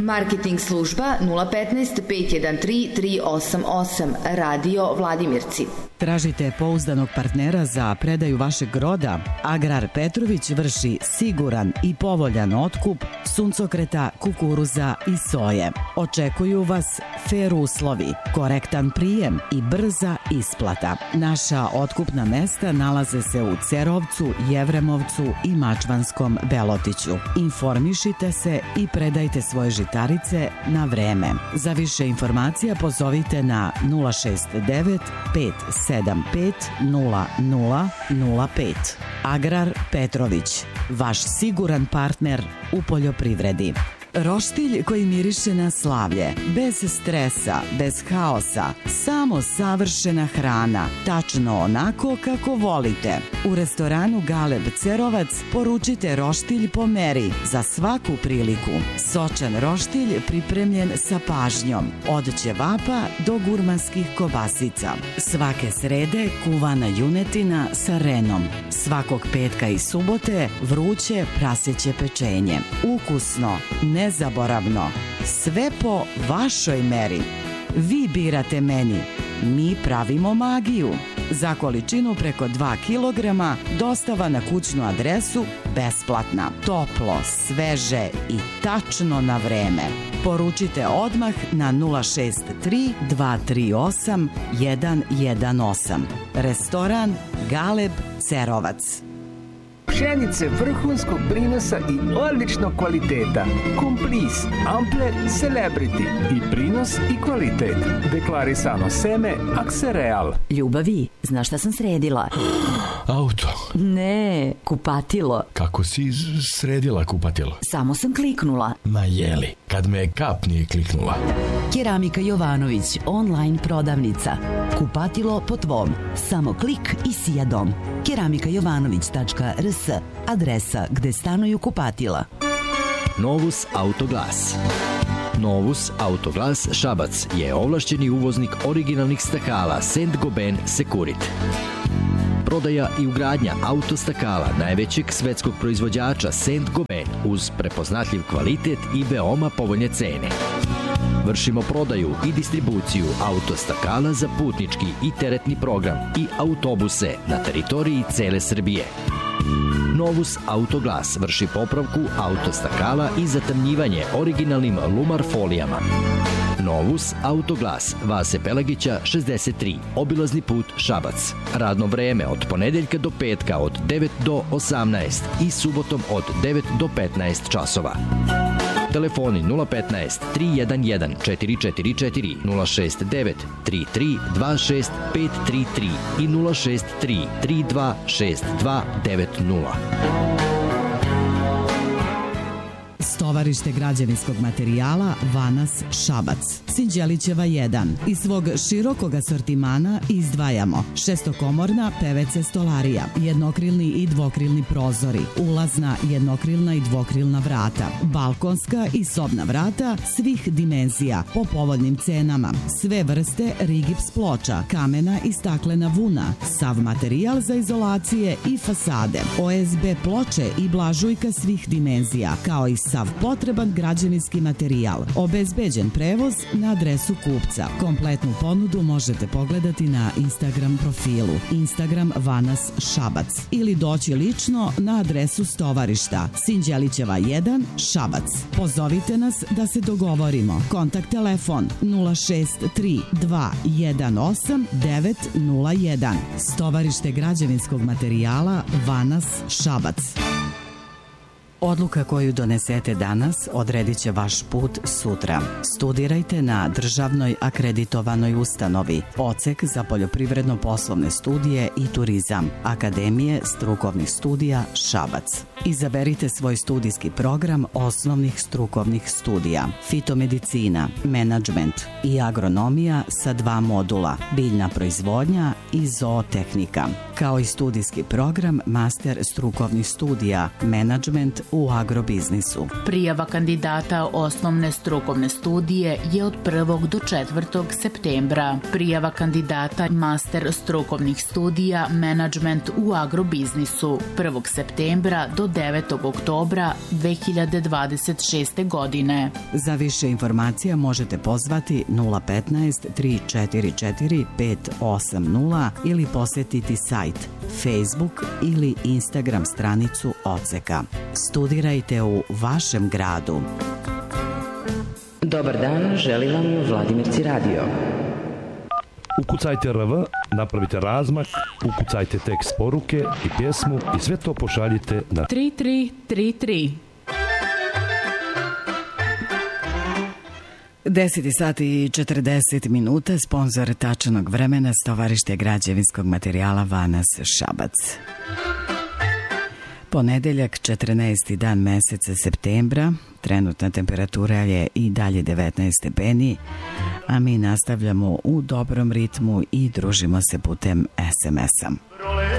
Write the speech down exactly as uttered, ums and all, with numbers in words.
Marketing služba nula petnaest pet jedan tri tri osam osam, Radio Vladimirci. Tražite pouzdanog partnera za predaju vašeg roda? Agrar Petrović vrši siguran i povoljan otkup suncokreta, kukuruza i soje. Očekuju vas fer uslovi, korektan prijem i brza isplata. Naša otkupna mesta nalaze se u Cerovcu, Jevremovcu i Mačvanskom Belotiću. Informišite se i predajte svoje žitarice na vreme. Za više informacija pozovite na nula šest devet pet sedam pet nula nula nula pet. Agrar Petrović, vaš siguran partner u poljoprivredi. Roštilj koji miriše na slavlje, bez stresa, bez haosa, samo savršena hrana, tačno onako kako volite. U restoranu Galeb Cerovac poručite roštilj po meri za svaku priliku. Sočan roštilj pripremljen sa pažnjom, od ćevapa do gurmanskih kobasica. Svake srede kuvana junetina sa renom. Svakog petka i subote vruće praseće pečenje. Ukusno, ne nezaboravno, sve po vašoj meri. Vi birate meni, mi pravimo magiju. Za količinu preko dva kilograma dostava na kućnu adresu besplatna. Toplo, sveže i tačno na vreme. Poručite odmah na nula šest tri dva tri osam jedan jedan osam. Restoran Galeb Cerovac. Pšenice vrhunskog prinosa i odličnog kvaliteta. Komplis, Ample, Celebrity. I prinos i kvalitet. Deklarisano seme Aksereal. Ljubavi, znaš šta sam sredila? Auto. Ne, kupatilo. Kako si sredila kupatilo? Samo sam kliknula. Ma jeli, kad me kap nije kliknula. Keramika Jovanović, online prodavnica. Kupatilo po tvom. Samo klik i sija dom. keramika jovanović tačka r s, adresa gde stanuju kupatila. Novus Autoglas. Novus Autoglas Šabac je ovlašćeni uvoznik originalnih stakala Saint-Gobain Securit. Prodaja i ugradnja autostakala najvećeg svetskog proizvođača Saint-Gobain uz prepoznatljiv kvalitet i veoma povoljne cene. Vršimo prodaju i distribuciju autostakala za putnički i teretni program i autobuse na teritoriji cele Srbije. Novus Autoglas vrši popravku autostakala i zatamnjivanje originalnim Lumar folijama. Novus Autoglas, Vase Pelagića šezdeset tri, obilazni put Šabac. Radno vreme od ponedeljka do petka od devet do osamnaest i subotom od devet do petnaest časova. Telefoni nula petnaest tri jedan jedan četiri četiri četiri, nula šest devet tri tri dva šest pet tri tri i nula šest tri tri dva šest dva devet nula. Stovarište građevinskog materijala Vanas Šabac, Sinđelićeva jedan. Iz svog širokog asortimana izdvajamo šestokomorna P V C stolarija, jednokrilni i dvokrilni prozori, ulazna jednokrilna i dvokrilna vrata, balkonska i sobna vrata svih dimenzija po povoljnim cenama, sve vrste rigips ploča, kamena i staklena vuna, sav materijal za izolacije i fasade, O S B ploče i blažujka svih dimenzija, kao i sav potreban građevinski materijal. Obezbeđen prevoz na adresu kupca. Kompletnu ponudu možete pogledati na Instagram profilu Instagram Vanas Šabac ili doći lično na adresu stovarišta Sinđelićeva jedan Šabac. Pozovite nas da se dogovorimo. Kontakt telefon nula šest tri dva jedan osam devet nula jedan. Stovarište građevinskog materijala Vanas Šabac. Odluka koju donesete danas odredit će vaš put sutra. Studirajte na državnoj akreditovanoj ustanovi, odsek za poljoprivredno-poslovne studije i turizam, Akademije strukovnih studija Šabac. Izaberite svoj studijski program osnovnih strukovnih studija, fitomedicina, menadžment i agronomija sa dva modula, biljna proizvodnja i zootehnika, kao i studijski program master strukovnih studija, menadžment, u agrobiznisu. Prijava kandidata osnovne strukovne studije je od prvog do četvrtog septembra. Prijava kandidata master strukovnih studija menadžment u agrobiznisu prvog septembra do devetog oktobra dve hiljade dvadeset šeste. godine. Za više informacija možete pozvati nula petnaest tri četiri četiri pet osam nula ili posetiti sajt, Facebook ili Instagram stranicu odseka. Studirajte u vašem gradu. Dobar dan, želi vam Vladimirci radio. Ukucajte R V, napravite razmak, ukucajte tekst poruke i pjesmu i sve to pošaljite na tri tri tri tri. deset sati i četrdeset minuta, sponzor tačnog vremena, stovarište građevinskog materijala Vanas Šabac. Ponedeljak, četrnaesti dan meseca septembra, trenutna temperatura je i dalje devetnaest stepeni, a mi nastavljamo u dobrom ritmu i družimo se putem es em es-a.